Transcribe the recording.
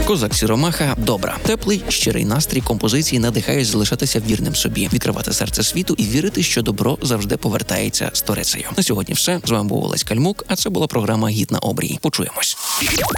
Козак Сіромаха добра. Теплий, щирий настрій композиції надихає залишатися вірним собі, відкривати серце світу і вірити, що добро завжди повертається сторицею. На сьогодні все. З вами був Олесь Кальмук, а це була програма «Гід на обрії». Почуємось.